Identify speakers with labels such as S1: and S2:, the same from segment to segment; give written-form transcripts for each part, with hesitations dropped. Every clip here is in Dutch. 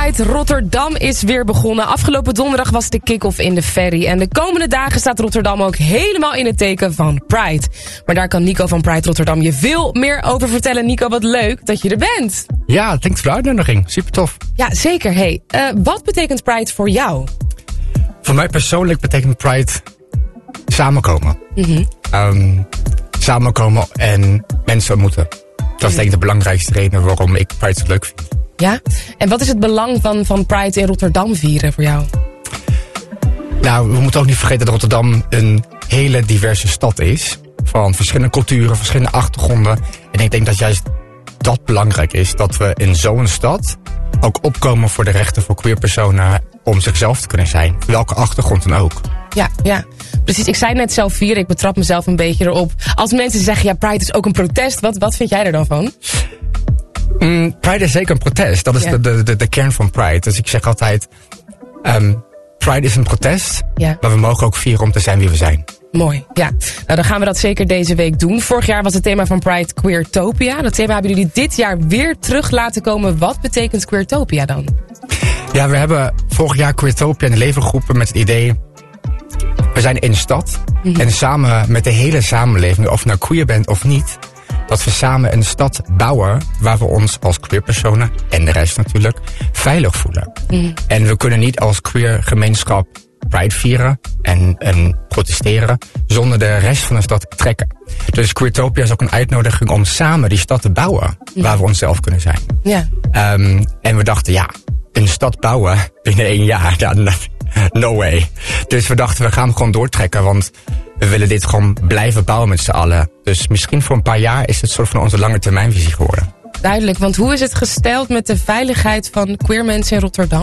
S1: Pride Rotterdam is weer begonnen. Afgelopen donderdag was de kick-off in de ferry. En de komende dagen staat Rotterdam ook helemaal in het teken van Pride. Maar daar kan Nico van Pride Rotterdam je veel meer over vertellen. Nico, wat leuk dat je er bent.
S2: Ja, het voor de uitnodiging. Super tof.
S1: Ja, zeker. Hey, wat betekent Pride voor jou?
S2: Voor mij persoonlijk betekent Pride samenkomen. Samenkomen en mensen ontmoeten. Dat is denk ik de belangrijkste reden waarom ik Pride zo leuk vind.
S1: Ja? En wat is het belang van Pride in Rotterdam vieren voor jou?
S2: Nou, we moeten ook niet vergeten dat Rotterdam een hele diverse stad is. Van verschillende culturen, verschillende achtergronden. En ik denk dat juist dat belangrijk is. Dat we in zo'n stad ook opkomen voor de rechten voor queerpersonen om zichzelf te kunnen zijn. Welke achtergrond dan ook.
S1: Ja, precies. Ik zei net zelf vieren, ik betrap mezelf een beetje erop. Als mensen zeggen, ja, Pride is ook een protest. Wat vind jij er dan van?
S2: Pride is zeker een protest. Dat is de kern van Pride. Dus ik zeg altijd, Pride is een protest. Ja. Maar we mogen ook vieren om te zijn wie we zijn.
S1: Mooi, ja. Nou, dan gaan we dat zeker deze week doen. Vorig jaar was het thema van Pride Queertopia. Dat thema hebben jullie dit jaar weer terug laten komen. Wat betekent Queertopia dan?
S2: Ja, we hebben vorig jaar Queertopia in de leven geroepen met het idee, we zijn in de stad. En samen met de hele samenleving, of je nou queer bent of niet, dat we samen een stad bouwen waar we ons als queerpersonen, en de rest natuurlijk, veilig voelen. En we kunnen niet als queer gemeenschap Pride vieren en protesteren zonder de rest van de stad te trekken. Dus Queertopia is ook een uitnodiging om samen die stad te bouwen waar we onszelf kunnen zijn.
S1: Ja.
S2: En we dachten, ja, een stad bouwen binnen 1 jaar, ja, no way. Dus we dachten, we gaan hem gewoon doortrekken, want we willen dit gewoon blijven bouwen met z'n allen. Dus misschien voor een paar jaar is het soort van onze lange termijnvisie geworden.
S1: Duidelijk, want hoe is het gesteld met de veiligheid van queer mensen in Rotterdam?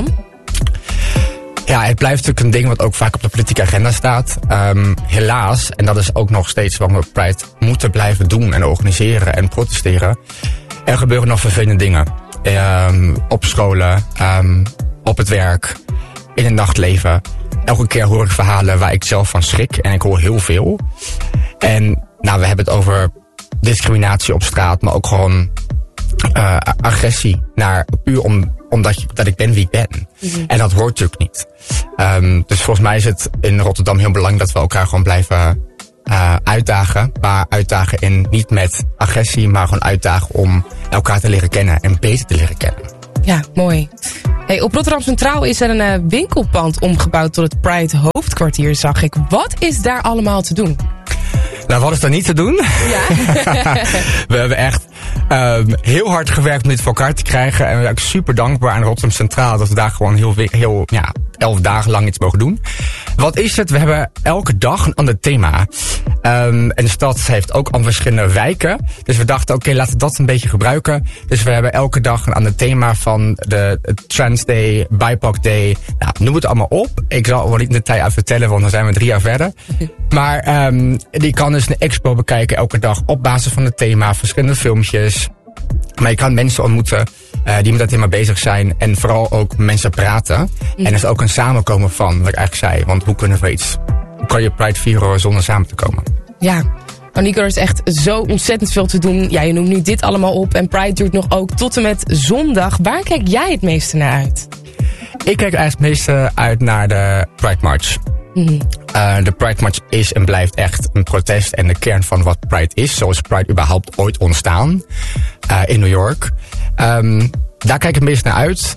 S2: Ja, het blijft natuurlijk een ding wat ook vaak op de politieke agenda staat. Helaas, en dat is ook nog steeds waarom we Pride moeten blijven doen en organiseren en protesteren. Er gebeuren nog vervelende dingen. Op scholen, op het werk, in het nachtleven. Elke keer hoor ik verhalen waar ik zelf van schrik. En ik hoor heel veel. En nou, we hebben het over discriminatie op straat, maar ook gewoon agressie naar puur omdat ik ben wie ik ben. En dat hoort natuurlijk niet. Dus volgens mij is het in Rotterdam heel belangrijk dat we elkaar gewoon blijven uitdagen. Maar uitdagen in niet met agressie, maar gewoon uitdagen om elkaar te leren kennen en beter te leren kennen.
S1: Ja, mooi. Hey, op Rotterdam Centraal is er een winkelpand omgebouwd tot het Pride hoofdkwartier, zag ik. Wat is daar allemaal te doen?
S2: Nou, wat is er niet te doen?
S1: Ja.
S2: We hebben echt heel hard gewerkt om dit voor elkaar te krijgen. En we zijn ook super dankbaar aan Rotterdam Centraal dat we daar gewoon heel 11 dagen lang iets mogen doen. Wat is het? We hebben elke dag een ander thema. En de stad heeft ook al verschillende wijken. Dus we dachten, oké, laten we dat een beetje gebruiken. Dus we hebben elke dag een ander thema van de Trans Day, BIPOC Day. Nou, noem het allemaal op. Ik zal wel niet in detail uit vertellen, want dan zijn we 3 jaar verder. Maar die kan dus een expo bekijken elke dag op basis van het thema. Verschillende filmpjes. Maar je kan mensen ontmoeten die met dat thema bezig zijn. En vooral ook mensen praten. En er is ook een samenkomen van, wat ik eigenlijk zei. Want hoe kan je Pride vieren zonder samen te komen?
S1: Ja, nou Nico, er is echt zo ontzettend veel te doen. Ja, je noemt nu dit allemaal op. En Pride duurt nog ook tot en met zondag. Waar kijk jij het meeste naar uit?
S2: Ik kijk eigenlijk het meeste uit naar de Pride March. De Pride March is en blijft echt een protest en de kern van wat Pride is. Zo is Pride überhaupt ooit ontstaan in New York. Daar kijk ik het meest naar uit.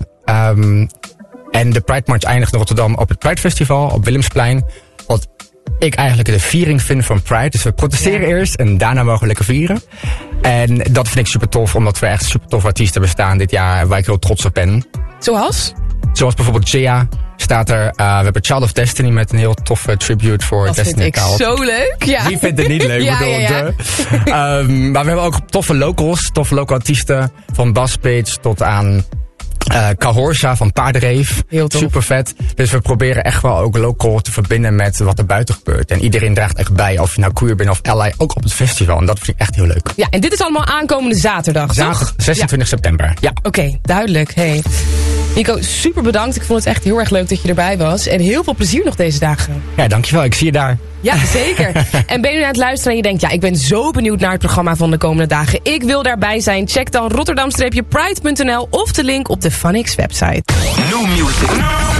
S2: En de Pride March eindigt in Rotterdam op het Pride Festival op Willemsplein. Wat ik eigenlijk de viering vind van Pride. Dus we protesteren eerst en daarna mogen we lekker vieren. En dat vind ik super tof, omdat we echt super toffe artiesten bestaan dit jaar waar ik heel trots op ben.
S1: Zoals?
S2: Zoals bijvoorbeeld Jia staat er. We hebben Child of Destiny met een heel toffe tribute voor
S1: dat
S2: Destiny
S1: Child. Dat vind ik zo leuk. Ja.
S2: Wie vindt het niet leuk?
S1: Ja.
S2: Maar we hebben ook toffe locals, toffe local artiesten. Van Baspage tot aan Kahorsa van Paardenreef.
S1: Heel tof.
S2: Super vet. Dus we proberen echt wel ook local te verbinden met wat er buiten gebeurt. En iedereen draagt echt bij, of je nou queer bent of ally, ook op het festival. En dat vind ik echt heel leuk.
S1: Ja, en dit is allemaal aankomende zaterdag,
S2: Zaterdag, 26 september. Ja.
S1: Oké, duidelijk. Hey. Nico, super bedankt. Ik vond het echt heel erg leuk dat je erbij was. En heel veel plezier nog deze dagen.
S2: Ja, dankjewel. Ik zie je daar.
S1: Ja, zeker. En ben je nu aan het luisteren en je denkt... ja, ik ben zo benieuwd naar het programma van de komende dagen. Ik wil daarbij zijn. Check dan rotterdam-pride.nl of de link op de Funix website.
S3: New music.